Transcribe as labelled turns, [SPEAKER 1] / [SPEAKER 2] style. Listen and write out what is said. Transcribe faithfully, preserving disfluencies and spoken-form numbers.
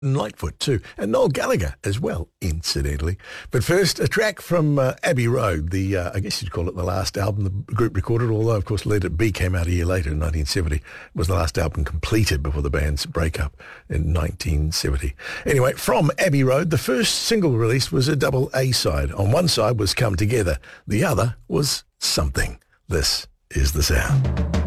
[SPEAKER 1] Lightfoot too, and Noel Gallagher as well, incidentally. But first, a track from uh, Abbey Road, the uh, I guess you'd call it the last album the group recorded, although of course Let It Be came out a year later in nineteen seventy. It was the last album completed before the band's breakup in nineteen seventy. Anyway, from Abbey Road, the first single released was a double A-side. On one side was Come Together, the other was Something. This is The Sound.